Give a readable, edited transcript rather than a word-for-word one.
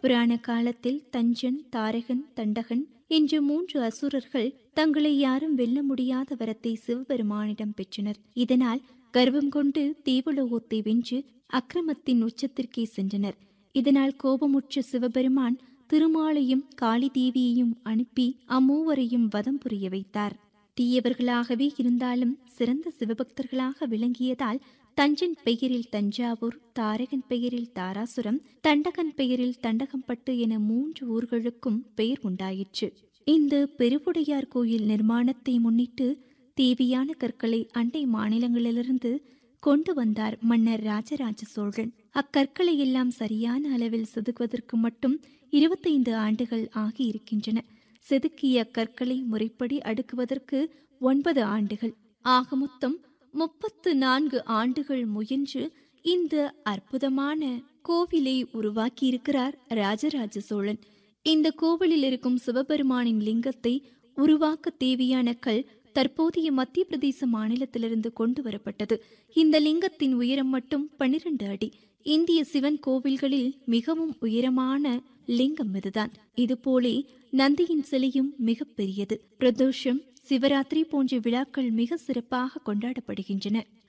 புராண காலத்தில் தஞ்சன், தாரகன், தண்டகன் என்ற 3 அசுரர்கள் தங்களை யாரும் வெல்ல முடியாத வரத்தை சிவபெருமானிடம் பெற்றனர். இதனால் கர்வம் கொண்டு தேவலோகத்தை வென்று அக்கிரமத்தின் உச்சத்திற்கே சென்றனர். இதனால் கோபமுற்ற சிவபெருமான் திருமாலையும் காளி தேவியையும் அனுப்பி அம்மூவரையும் வதம் புரிய வைத்தார். தீயவர்களாகவே இருந்தாலும் சிறந்த சிவபக்தர்களாக விளங்கியதால் தஞ்சன் பெயரில் தஞ்சாவூர், தாரகன் பெயரில் தாராசுரம், தண்டகன் பெயரில் தண்டகம்பட்டு என 3 ஊர்களுக்கும் பெயர் உண்டாயிற்று. இந்த பெருவுடையார் கோயில் நிர்மாணத்தை முன்னிட்டு தேவையான கற்களை அண்டை மாநிலங்களிலிருந்து கொண்டு வந்தார் மன்னர் ராஜராஜ சோழன். அக்கற்களை எல்லாம் சரியான அளவில் செதுக்குவதற்கு மட்டும் 25 ஆண்டுகள் ஆகியிருக்கின்றன. செதுக்கிய கற்களை முறைப்படி அடுக்குவதற்கு 9 ஆண்டுகள் ஆக மொத்தம் 34 ஆண்டுகள் முயன்று இந்த அற்புதமான கோவிலை உருவாக்கியிருக்கிறார் ராஜராஜ சோழன். இந்த கோவிலில் இருக்கும் சிவபெருமானின் லிங்கத்தை உருவாக்க தேவையான கல் தற்போதைய மத்திய பிரதேச மாநிலத்திலிருந்து கொண்டு வரப்பட்டது. இந்த லிங்கத்தின் உயரம் மட்டும் 12 அடி. இந்திய சிவன் கோவில்களில் மிகவும் உயரமான லிங்கம் இதுதான். இதுபோலே நந்தியின் சிலையும் மிக பெரியது. பிரதோஷம், சிவராத்திரி போன்ற விழாக்கள் மிக சிறப்பாக கொண்டாடப்படுகின்றன.